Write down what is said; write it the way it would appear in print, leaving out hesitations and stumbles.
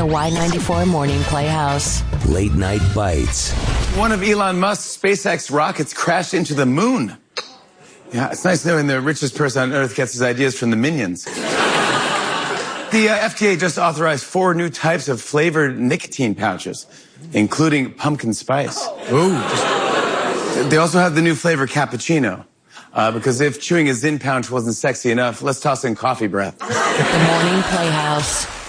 the Y94 Morning Playhouse. Late Night Bites. One of Elon Musk's SpaceX rockets crashed into the moon. Yeah, it's nice knowing the richest person on Earth gets his ideas from the Minions. The FDA just authorized 4 new types of flavored nicotine pouches, including pumpkin spice. Ooh. They also have the new flavor cappuccino. Because if chewing a Zyn pouch wasn't sexy enough, let's toss in coffee breath. The Morning Playhouse.